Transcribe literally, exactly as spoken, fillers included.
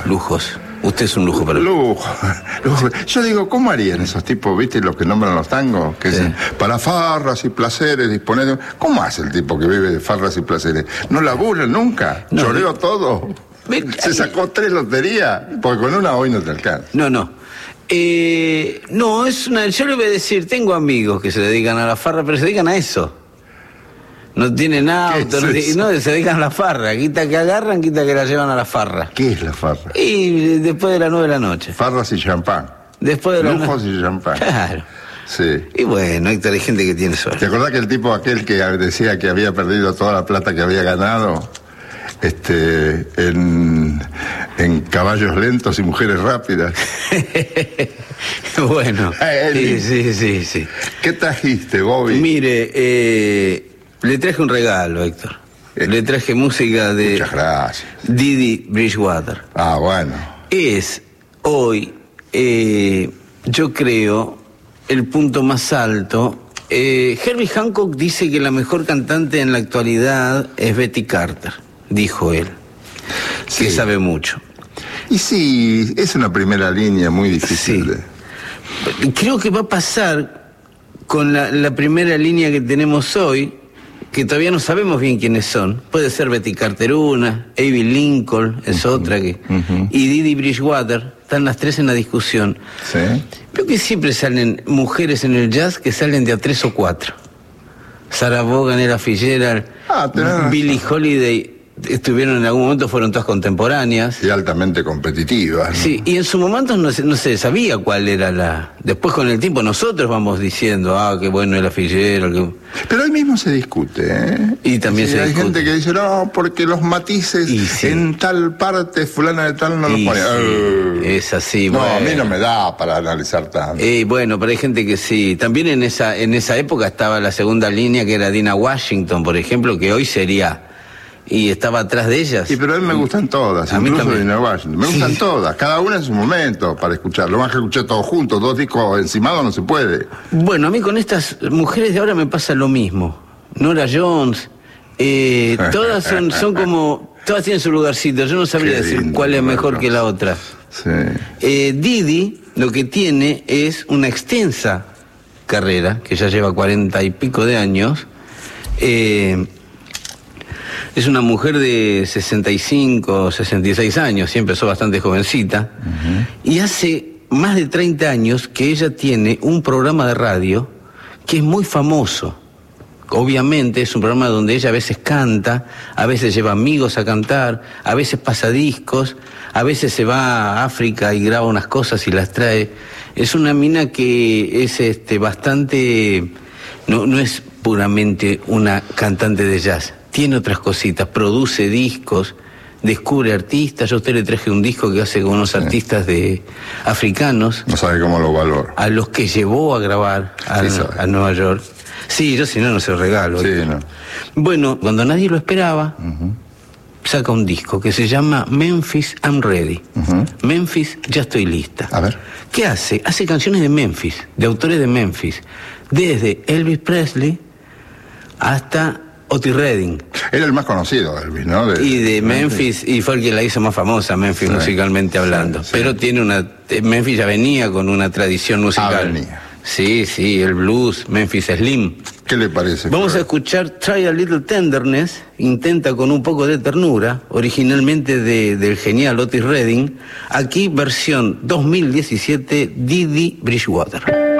lujos. Usted es un lujo para mí. Lujo, lujo. Yo digo, ¿cómo harían esos tipos, viste, los que nombran los tangos? Que Sí. dicen, para farras y placeres, disponer de... ¿Cómo hace el tipo que vive de farras y placeres? ¿No labura nunca? No, ¿Choreó todo? Ve- ¿Se sacó tres loterías? Porque con una hoy no te alcanza. No, no. Eh, no, es una... Yo le voy a decir, tengo amigos que se dedican a la farra, pero se dedican a eso. No tienen auto, ¿Qué no, es ti- eso? no, se dedican a la farra. Quita que agarran, quita que la llevan a la farra. ¿Qué es la farra? Y después de las nueve de la noche. Farras y champán. Después de las Lujos nueve... y champán. Claro. Sí. Y bueno, Héctor, hay gente que tiene ¿Te suerte. acordás que el tipo aquel que decía que había perdido toda la plata que había ganado este, en, en caballos lentos y mujeres rápidas? Bueno, Eh, sí, sí, sí, sí. ¿Qué trajiste, Bobby? Mire, eh, le traje un regalo, Héctor. Eh, Le traje música de Muchas gracias. Didi Bridgewater. Ah, bueno. Es hoy, eh, yo creo, el punto más alto. Eh, Herbie Hancock dice que la mejor cantante en la actualidad es Betty Carter, dijo él, Sí. que sabe mucho. Y sí, es una primera línea muy difícil. Sí. de- Creo que va a pasar con la, la primera línea que tenemos hoy, que todavía no sabemos bien quiénes son. Puede ser Betty Carter una, Abbey Lincoln es uh-huh, otra, que uh-huh. y Didi Bridgewater, están las tres en la discusión. Sí. Creo que siempre salen mujeres en el jazz que salen de a tres o cuatro. Sarah Vaughan, Ella Fitzgerald, Ah, tenés Billie Holiday, estuvieron en algún momento, fueron todas contemporáneas. Y altamente competitivas, ¿no? Sí, y en su momento no se, no se sabía cuál era la... Después con el tiempo nosotros vamos diciendo, ah, qué bueno era Fitzgerald, que... Pero hoy mismo se discute, ¿eh? Y también sí, se hay discute. gente que dice, no, porque los matices Sí. en tal parte, fulana de tal, no los Y pone. sí, Eh, es así, No, bueno. a mí no me da para analizar tanto. Eh, bueno, pero hay gente que sí. También en esa, en esa época estaba la segunda línea, que era Dina Washington, por ejemplo, que hoy sería... Y estaba atrás de ellas. Sí, pero a mí me gustan todas, A mí incluso también. Dina Washington. Me Sí. gustan todas, cada una en su momento para escuchar. Lo más que escuché todos juntos, dos discos encimados no se puede. Bueno, a mí con estas mujeres de ahora me pasa lo mismo. Nora Jones, eh, todas son, son como... Todas tienen su lugarcito. Yo no sabría Qué decir lindo, cuál es Nora mejor Jones. que la otra. Sí. Eh, Didi lo que tiene es una extensa carrera, que ya lleva cuarenta y pico de años. Eh, es una mujer de sesenta y cinco, sesenta y seis años, sí, empezó bastante jovencita. Uh-huh. Y hace más de treinta años que ella tiene un programa de radio que es muy famoso. Obviamente es un programa donde ella a veces canta, a veces lleva amigos a cantar, a veces pasa discos, a veces se va a África y graba unas cosas y las trae. Es una mina que es este bastante, no, no es puramente una cantante de jazz, tiene otras cositas, produce discos, descubre artistas. Yo a usted le traje un disco que hace con unos artistas de africanos. No sabe cómo lo valora. A los que llevó a grabar a, Sí, a Nueva York. Sí, yo si no, no se lo regalo. Sí, no. Bueno, cuando nadie lo esperaba, uh-huh. saca un disco que se llama Memphis, I'm Ready. Uh-huh. Memphis, ya estoy lista. A ver. ¿Qué hace? Hace canciones de Memphis, de autores de Memphis. Desde Elvis Presley hasta Otis Redding. Era el más conocido, Elvis, ¿no? De, y de Memphis, y fue el que la hizo más famosa, Memphis, sí, musicalmente hablando. Sí, sí. Pero tiene una... Memphis ya venía con una tradición musical. Ah, venía. Sí, sí, el blues, Memphis Slim. ¿Qué le parece? Vamos a escuchar Try a Little Tenderness, intenta con un poco de ternura, originalmente de, del genial Otis Redding. Aquí versión dos mil diecisiete, Didi Bridgewater.